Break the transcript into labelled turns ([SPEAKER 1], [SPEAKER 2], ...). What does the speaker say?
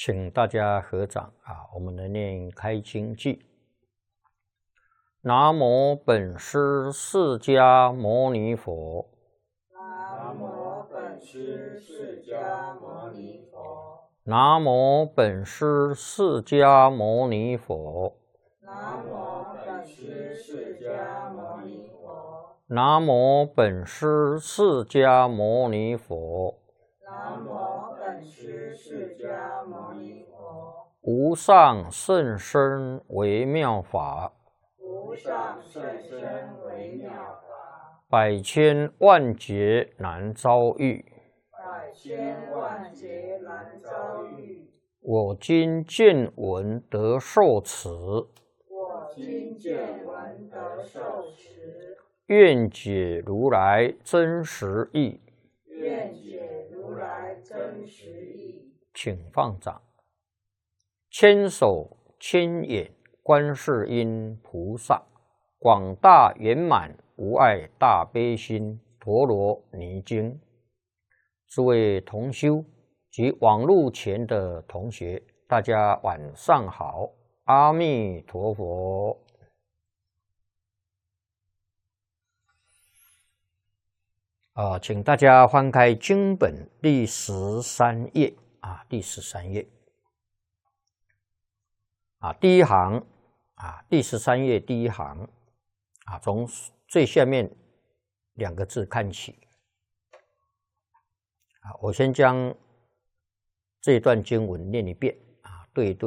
[SPEAKER 1] 请大家合掌啊，我们来念开经偈。南无本师释迦牟尼佛。
[SPEAKER 2] 南无本师释迦牟尼佛。
[SPEAKER 1] 南无本师释迦牟尼佛。
[SPEAKER 2] 南无本师释迦牟尼佛。
[SPEAKER 1] 南无本师释迦牟尼佛。
[SPEAKER 2] 南无本师释迦牟尼佛。
[SPEAKER 1] 无上甚深微妙法，
[SPEAKER 2] 无上甚深微妙法，
[SPEAKER 1] 百千万劫难遭遇。
[SPEAKER 2] 百千万劫难遭遇。
[SPEAKER 1] 我今见闻得受持，
[SPEAKER 2] 我今见闻得受持，
[SPEAKER 1] 愿解如来真实义。
[SPEAKER 2] 愿解如来真实义。
[SPEAKER 1] 请放掌。千手千眼观世音菩萨，广大圆满无碍大悲心陀罗尼经。诸位同修及网络前的同学，大家晚上好，阿弥陀佛。请大家翻开经本第13页啊，第13页啊，第一行啊，第13页第一行啊，从最下面2个字看起啊，我先将这段经文念一遍啊，对一对。